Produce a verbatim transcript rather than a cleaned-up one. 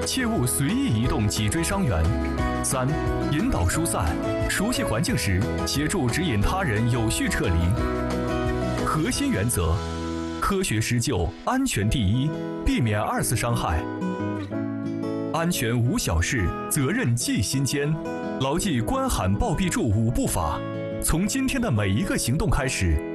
切勿随意移动脊椎伤员。三、引导疏散，熟悉环境时，协助指引他人有序撤离。核心原则：科学施救，安全第一，避免二次伤害。安全无小事，责任记心间。牢记关喊报必助五步法，从今天的每一个行动开始，